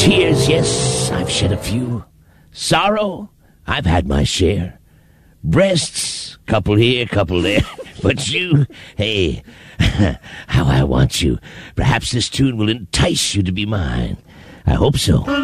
Tears, yes, I've shed a few. Sorrow, I've had my share. Breasts, couple here, couple there. But you, hey, how I want you. Perhaps this tune will entice you to be mine. I hope so.